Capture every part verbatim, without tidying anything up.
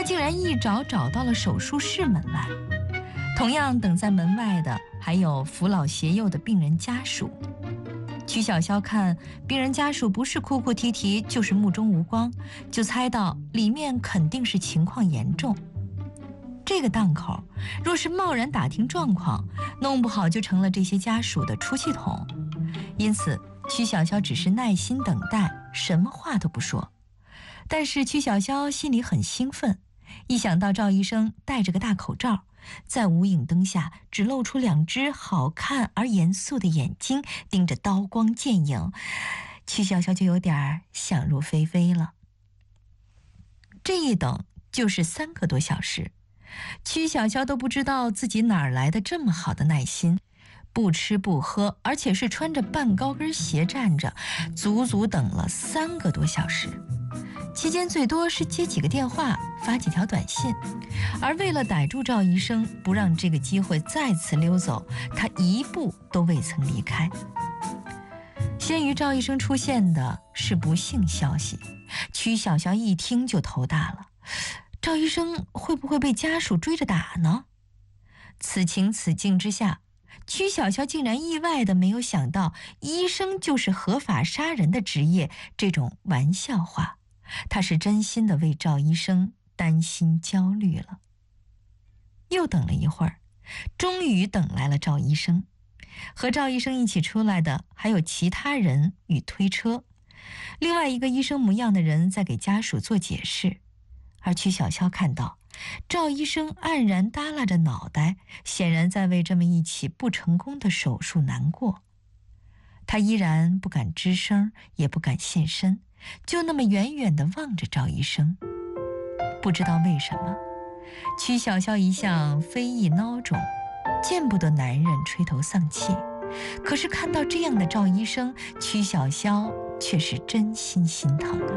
他竟然一找找到了手术室门外。同样等在门外的还有扶老携幼的病人家属。曲小潇看病人家属不是哭哭啼啼，就是目中无光，就猜到里面肯定是情况严重。这个档口若是贸然打听状况，弄不好就成了这些家属的出气筒。因此曲小潇只是耐心等待，什么话都不说。但是曲小潇心里很兴奋，一想到赵医生戴着个大口罩，在无影灯下只露出两只好看而严肃的眼睛，盯着刀光剑影，曲小潇就有点想入非非了。这一等就是三个多小时，曲小潇都不知道自己哪儿来的这么好的耐心，不吃不喝，而且是穿着半高跟鞋站着，足足等了三个多小时。期间最多是接几个电话，发几条短信，而为了逮住赵医生，不让这个机会再次溜走，他一步都未曾离开。先于赵医生出现的是不幸消息，曲小潇一听就头大了，赵医生会不会被家属追着打呢？此情此境之下，曲小潇竟然意外的没有想到医生就是合法杀人的职业这种玩笑话，他是真心的为赵医生担心焦虑了。又等了一会儿，终于等来了赵医生。和赵医生一起出来的还有其他人与推车，另外一个医生模样的人在给家属做解释。而曲小潇看到赵医生黯然耷拉着脑袋，显然在为这么一起不成功的手术难过。他依然不敢吱声，也不敢现身，就那么远远地望着赵医生。不知道为什么，曲小潇一向非议孬种，见不得男人垂头丧气，可是看到这样的赵医生，曲小潇却是真心心疼啊。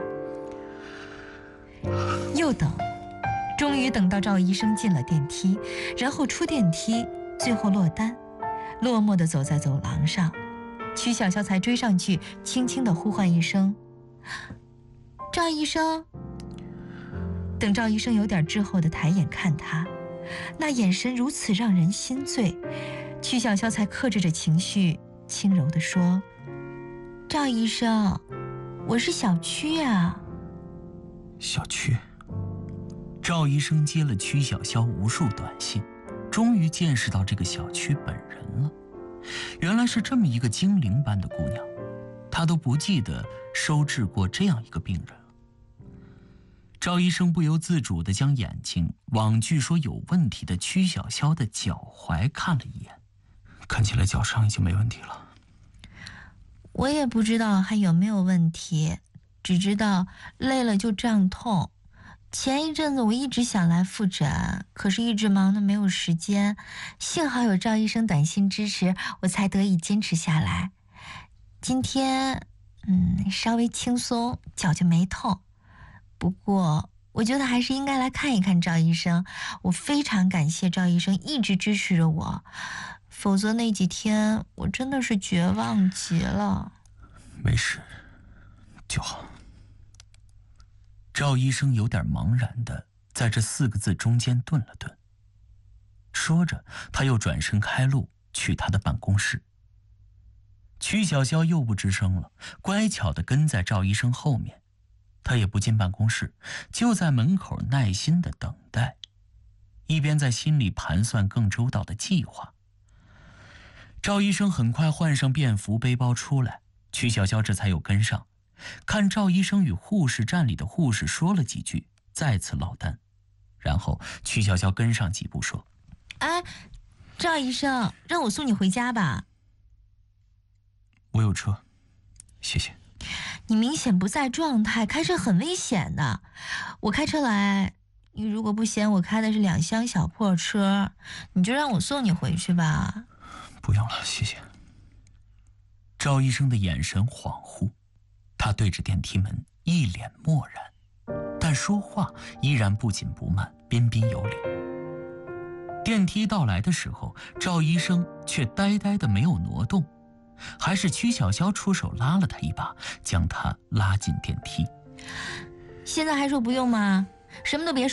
又等，终于等到赵医生进了电梯，然后出电梯，最后落单，落寞地走在走廊上。曲小潇才追上去，轻轻地呼唤一声：“赵医生。”等赵医生有点滞后的抬眼看他，那眼神如此让人心醉，曲小潇才克制着情绪，轻柔地说：“赵医生，我是小曲啊。” 小曲。赵医生接了曲小潇无数短信，终于见识到这个小曲本人了。原来是这么一个精灵般的姑娘，她都不记得收治过这样一个病人了。赵医生不由自主地将眼睛往据说有问题的曲小潇的脚踝看了一眼，看起来脚伤已经没问题了。 我也不知道还有没有问题，只知道累了就胀痛。前一阵子我一直想来复诊，可是一直忙得没有时间，幸好有赵医生短信支持，我才得以坚持下来。今天嗯，稍微轻松，脚就没痛。不过我觉得还是应该来看一看赵医生，我非常感谢赵医生一直支持着我，否则那几天我真的是绝望极了。 没事就好。赵医生有点茫然的在这四个字中间顿了顿，说着他又转身开路去他的办公室。曲小潇又不吱声了，乖巧地跟在赵医生后面。他也不进办公室，就在门口耐心地等待，一边在心里盘算更周到的计划。赵医生很快换上便服背包出来，曲小潇这才有跟上。看赵医生与护士站里的护士说了几句，再次落单，然后曲小潇跟上几步说：“ 哎，赵医生，让我送你回家吧。”“ 我有车，谢谢。”“ 你明显不在状态，开车很危险的。我开车来，你如果不嫌我开的是两厢小破车，你就让我送你回去吧。”“ 不用了，谢谢。”赵医生的眼神恍惚，他对着电梯门一脸漠然，但说话依然不紧不慢，彬彬有礼。电梯到来的时候，赵医生却呆呆的没有挪动，还是曲小潇出手拉了他一把，将他拉进电梯。 “现在还说不用吗？什么都别说。”